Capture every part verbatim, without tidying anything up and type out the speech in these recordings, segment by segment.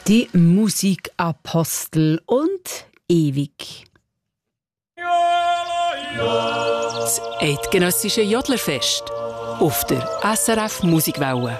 Die Musikapostel und ewig. Das eidgenössische Jodlerfest auf der S R F Musikwelle.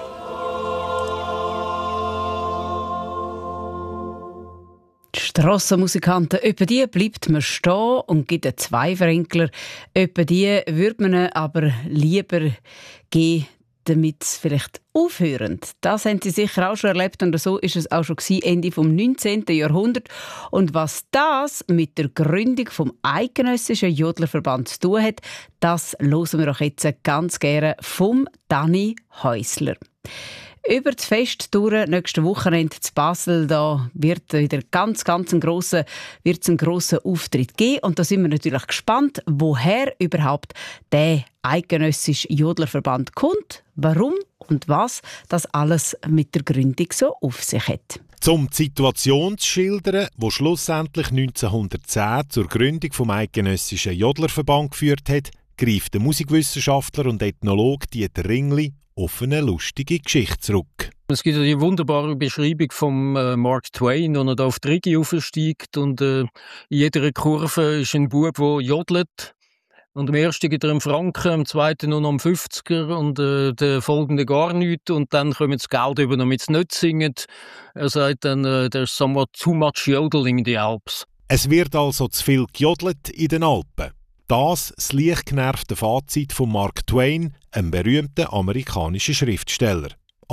Die Strassenmusikanten, öppe die bleibt man stehen und gibt einen Zweifränkler. Öppe die würde man aber lieber geben, damit sie vielleicht aufhören. Das haben Sie sicher auch schon erlebt und so ist es auch schon Ende des neunzehnten Jahrhunderts. Und was das mit der Gründung vom eidgenössischen Jodlerverband zu tun hat, das hören wir doch jetzt ganz gerne vom Dani Häusler. Über das Fest durch, nächste Wochenende zu Basel, da wird wieder ganz, ganz ein grosser, wird's einen grossen Auftritt geben. Und da sind wir natürlich gespannt, woher überhaupt der eidgenössische Jodlerverband kommt, warum und was das alles mit der Gründung so auf sich hat. Um die Situation zu schildern, die schlussendlich neunzehnhundertzehn zur Gründung vom eidgenössischen Jodlerverband geführt hat, greift der Musikwissenschaftler und Ethnologe Dieter Ringli auf eine lustige Geschichte zurück. Es gibt ja die wunderbare Beschreibung von äh, Mark Twain, wo er da auf die Rigi aufsteigt und äh, in jeder Kurve ist ein Bub, der jodelt. Und am ersten gibt er einen Franken, am zweiten nur noch einen fünfziger und äh, der folgende gar nichts. Und dann kommt das Geld über, damit sie nicht singen. Er sagt dann, äh, there's somewhat too much yodeling in the Alps. Es wird also zu viel gejodelt in den Alpen. Das das leicht genervte Fazit von Mark Twain, einem berühmten amerikanischen Schriftsteller.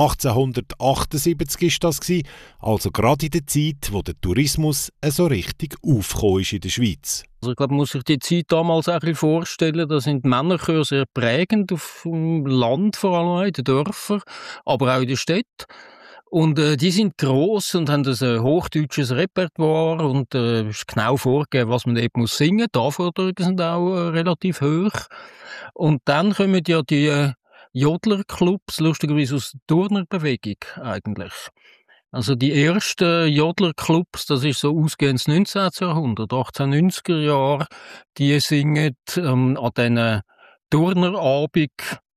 achtzehnhundertachtundsiebzig war das, also gerade in der Zeit, wo der Tourismus so richtig aufgekommen ist in der Schweiz. Also ich glaube, man muss sich die Zeit damals auch ein bisschen vorstellen, da sind die Männerchöre sehr prägend auf dem Land, vor allem in den Dörfern, aber auch in den Städten. Und äh, die sind gross und haben ein äh, hochdeutsches Repertoire und es äh, ist genau vorgegeben, was man dort muss singen. Die Anforderungen sind auch äh, relativ hoch. Und dann kommen ja die äh, Jodlerclubs, lustigerweise aus der Turnerbewegung eigentlich. Also die ersten Jodlerclubs, das ist so ausgehend neunzehnten Jahrhundert, achtzehnhundertneunziger Jahre, die singen ähm, an diesen Turnerabend,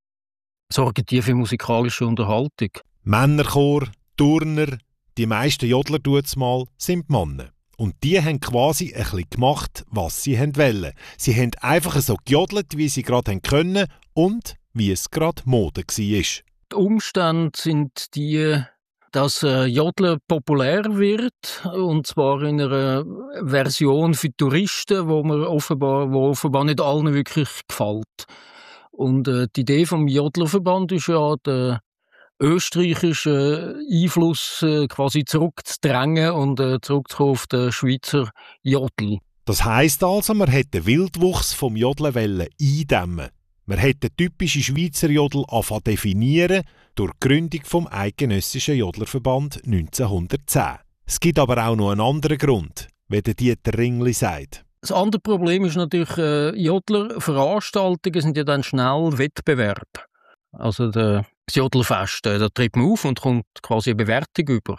sorgen die für musikalische Unterhaltung. Männerchor, Turner, die meisten Jodler tut's mal, sind Männer. Und die haben quasi ein bisschen gemacht, was sie wollten. Sie haben einfach so gejodelt, wie sie gerade können und wie es gerade Mode war. Die Umstände sind die, dass äh, Jodeln populär wird, und zwar in einer Version für Touristen, wo man offenbar, wo offenbar nicht allen wirklich gefällt. Und äh, die Idee vom Jodlerverband ist ja, der österreichischen Einfluss äh, quasi zurückzudrängen und äh, zurückzukommen auf den Schweizer Jodel. Das heisst also, man hätte den Wildwuchs vom Jodeln eindämmen. Man hätte den typischen Schweizer Jodel anfangen definieren durch die Gründung vom eidgenössischen Jodlerverband neunzehnhundertzehn. Es gibt aber auch noch einen anderen Grund, wie der Dieter Ringli sagt. Das andere Problem ist natürlich, äh, Jodlerveranstaltungen sind ja dann schnell Wettbewerb. Also der das Jodlerfest, äh, da tritt man auf und kommt quasi eine Bewertung über.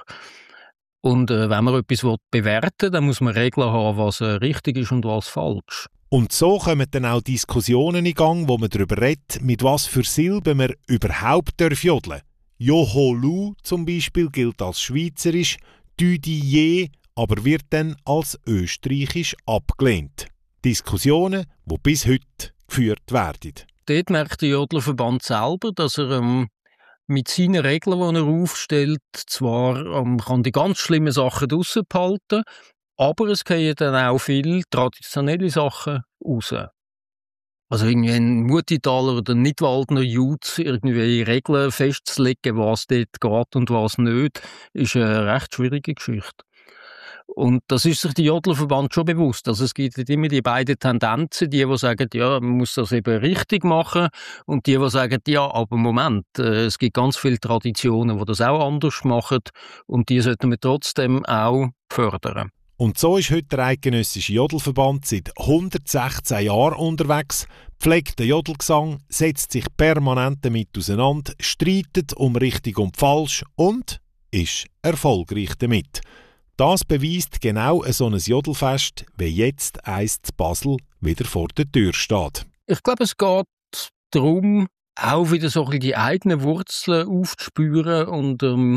Und äh, wenn man etwas bewerten will, dann muss man Regeln haben, was äh, richtig ist und was falsch. Und so kommen dann auch Diskussionen in Gang, wo man darüber redet, mit was für Silben man überhaupt jodeln darf. Joholu zum Beispiel gilt als schweizerisch, Düdier aber wird dann als österreichisch abgelehnt. Diskussionen, die bis heute geführt werden. Dort merkt der Jodlerverband selber, dass er ähm, mit seinen Regeln, die er aufstellt, zwar ähm, kann die ganz schlimmen Sachen draussen behalten, aber es gehen dann auch viele traditionelle Sachen raus. Also irgendwie ein Muttitaler oder Nidwaldner Jud irgendwie Regeln festzulegen, was dort geht und was nicht, ist eine recht schwierige Geschichte. Und das ist sich der Jodlerverband schon bewusst. Also es gibt immer die beiden Tendenzen, die, die sagen, ja, man muss das eben richtig machen, und die, die sagen, ja, aber Moment, äh, es gibt ganz viele Traditionen, die das auch anders machen, und die sollten wir trotzdem auch fördern. Und so ist heute der eidgenössische Jodelverband seit hundertsechzehn Jahren unterwegs, pflegt den Jodelgesang, setzt sich permanent damit auseinander, streitet um richtig und falsch und ist erfolgreich damit. Das beweist genau so ein Jodelfest, wie jetzt eins zu Basel wieder vor der Tür steht. Ich glaube, es geht darum, auch wieder so ein bisschen die eigenen Wurzeln aufzuspüren und ähm,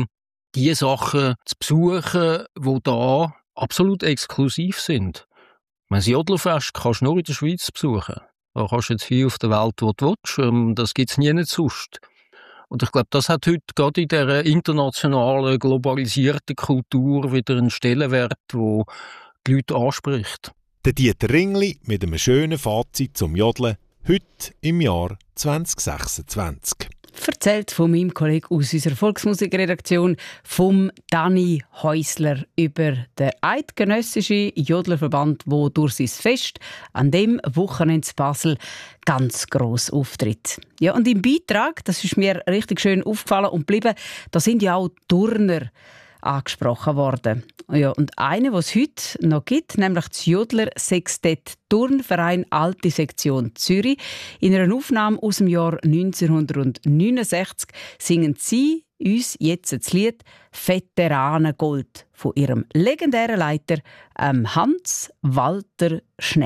die Sachen zu besuchen, die da absolut exklusiv sind. Das Jodlerfest kannst du nur in der Schweiz besuchen. Da kannst du jetzt viel auf der Welt, wo du willst. Das gibt es nie nicht sonst. Und ich glaube, das hat heute gerade in dieser internationalen, globalisierten Kultur wieder einen Stellenwert, der die Leute anspricht. Der Dieter Ringli mit einem schönen Fazit zum Jodeln, heute im Jahr zwanzig sechsundzwanzig. Erzählt von meinem Kollegen aus unserer Volksmusikredaktion, vom Dani Häusler, über den eidgenössischen Jodlerverband, der durch sein Fest an dem Wochenende in Basel ganz gross auftritt. Ja, und im Beitrag, das ist mir richtig schön aufgefallen und geblieben, da sind ja auch Turner angesprochen worden. Ja, und eine, was es heute noch gibt, nämlich das Jodler Sextett Turnverein Alte Sektion Zürich. In einer Aufnahme aus dem Jahr neunzehnhundertneunundsechzig singen sie uns jetzt das Lied «Veteranengold» von ihrem legendären Leiter Hans Walter Schnell.